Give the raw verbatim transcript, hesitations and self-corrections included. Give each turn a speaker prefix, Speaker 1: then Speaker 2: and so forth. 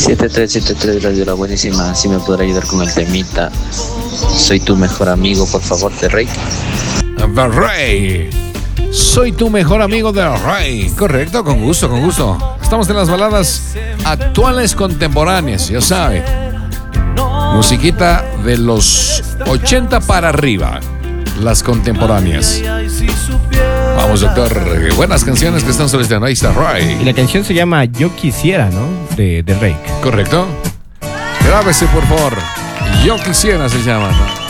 Speaker 1: siete tres siete tres Radio La Buenísima, si me podrá ayudar con el temita. Soy tu mejor amigo, por favor, de Rey.
Speaker 2: The Rey. Soy tu mejor amigo de Rey. Correcto, con gusto, con gusto. Estamos en las baladas actuales contemporáneas, ya sabe. Musiquita de los ochenta para arriba. Las contemporáneas. Vamos, doctor. Buenas canciones que están solicitando. Ahí está Rey.
Speaker 3: Y la canción se llama Yo Quisiera, ¿no? De, de Rey.
Speaker 2: Correcto. Grábese, por favor. Yo Quisiera se llama, ¿no?